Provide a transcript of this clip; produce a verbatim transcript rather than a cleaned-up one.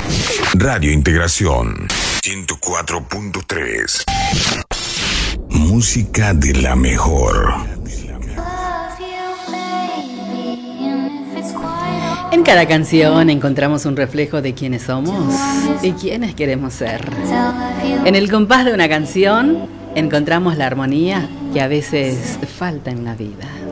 Radio Integración ciento cuatro punto tres. Música de la mejor. En cada canción encontramos un reflejo de quiénes somos y quiénes queremos ser. En el compás de una canción encontramos la armonía que a veces falta en la vida.